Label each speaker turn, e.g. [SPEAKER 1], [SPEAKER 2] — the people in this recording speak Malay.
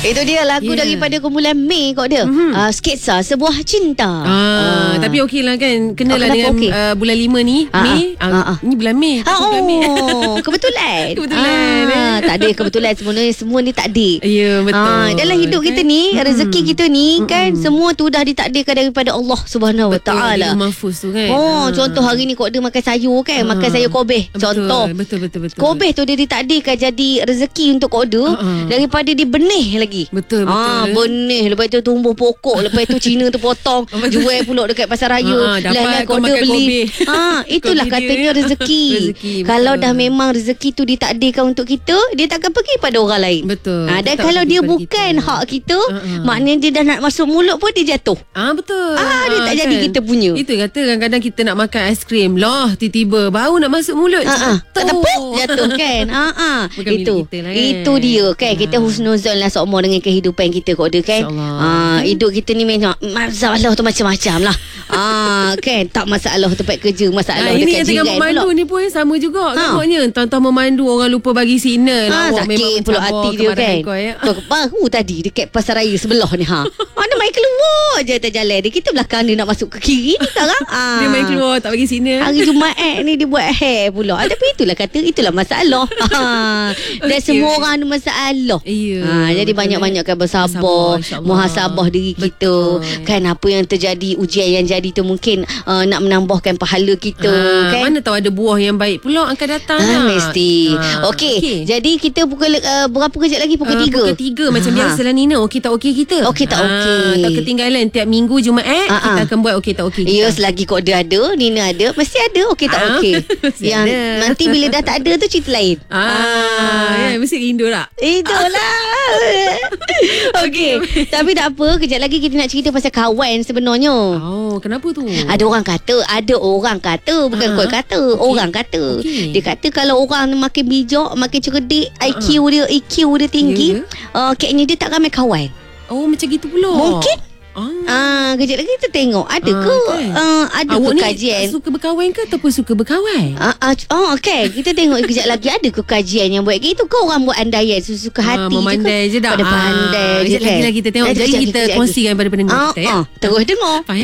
[SPEAKER 1] Itu dia lagu daripada kumpulan Mei kot dia. Sketsa Sebuah Cinta.
[SPEAKER 2] Tapi okey lah kan. Kenalah dengan bulan 5 ni. Mei. Ni bulan Mei.
[SPEAKER 1] Kebetulan.
[SPEAKER 2] Kebetulan.
[SPEAKER 1] Tak ada kebetulan, semua ni takdir.
[SPEAKER 2] Ya, betul.
[SPEAKER 1] Dalam hidup kita ni, rezeki kita ni kan, semua tu dah ditakdirkan daripada Allah Subhanahu Wa Taala.
[SPEAKER 2] Mahfuz tu kan.
[SPEAKER 1] Contoh hari ni kok dia makan sayur kan, makan sayur kobeh. Contoh.
[SPEAKER 2] Betul.
[SPEAKER 1] Kobeh tu dia ditakdirkan jadi rezeki untuk kok dia daripada dia benih lagi.
[SPEAKER 2] Betul.
[SPEAKER 1] Benih, lepas tu tumbuh pokok, lepas tu Cina tu potong, jual pula dekat pasar raya.
[SPEAKER 2] Dapat
[SPEAKER 1] kok dia beli. Itulah katanya rezeki. Kalau dah memang rezeki tu ditakdirkan untuk kita, dia takkan pergi pada orang lain.
[SPEAKER 2] Betul.
[SPEAKER 1] Dan kalau dia bukan hak kita, maknanya dia dah nak masuk mulut pun dia jatuh.
[SPEAKER 2] Betul.
[SPEAKER 1] Dia tak jadi kita punya.
[SPEAKER 2] Itu kata kadang-kadang kita nak makan aiskrim lah, tiba-tiba baru nak masuk mulut
[SPEAKER 1] tak tepuk jatuh kan. Itu dia kan. Kita husnuzon lah sokmo dengan kehidupan kita kok dia kan. Hidup kita ni memang masalah tu macam-macam lah. Kan, tak masalah tempat kerja, masalah dekat jiran.
[SPEAKER 2] Ini yang tengah memandu ni pun sama juga. Namanya entah memandu orang lupa bagi signal.
[SPEAKER 1] Sakit pula hati dia kan. Baru tadi dekat pasar raya sebelah ni. Mana main keluar je atas jalan dia. Kita belakang dia nak masuk ke kiri ni sekarang.
[SPEAKER 2] Dia main keluar tak bagi signal.
[SPEAKER 1] Hari Jumaat ni dia buat hair pula. Tapi itulah kata, itulah masalah. Dan semua orang ada masalah. Jadi banyak-banyakkan bersabar, muhasabah diri kita. Kan apa yang terjadi, ujian yang jadi tu mungkin nak menambahkan pahala kita kan.
[SPEAKER 2] Mana tahu ada buah yang baik pula akan datang.
[SPEAKER 1] Mesti. Okey. Jadi kita pukul berapa kejap lagi? Pukul 3.
[SPEAKER 2] Pukul 3 macam biasalah Nina. Okey tak okey kita.
[SPEAKER 1] Okey tak okey.
[SPEAKER 2] Tak ketinggalan tiap minggu Jumaat kita akan buat okey tak okey.
[SPEAKER 1] Ya, selagi kok dia ada, Nina ada, mesti ada okey tak okey. Yang nanti bila dah tak ada tu cerita lain.
[SPEAKER 2] Mesti rindu tak?
[SPEAKER 1] Itulah. Okey. Tapi tak apa, kejap lagi kita nak cerita pasal kawan sebenarnya.
[SPEAKER 2] Kenapa tu?
[SPEAKER 1] Ada orang kata, bukan kau kata, orang kata. Dia kata kalau orang makin bijak, makin cerdik, EQ dia tinggi, kayaknya dia tak ramai kawan.
[SPEAKER 2] Macam gitu pula.
[SPEAKER 1] Mungkin. Kejap lagi kita tengok ada ke ada
[SPEAKER 2] awak
[SPEAKER 1] ke kajian.
[SPEAKER 2] Ni suka berkawan ke ataupun suka berkawan?
[SPEAKER 1] Okay. Kita tengok kejap lagi ada ke kajian yang buat gitu ke orang buat andaian suka hati
[SPEAKER 2] memandai je dah.
[SPEAKER 1] Pada pandai je kan.
[SPEAKER 2] Lagi kita tengok. Jadi kita kongsikan pada pendengar kita ya.
[SPEAKER 1] Terus dengar.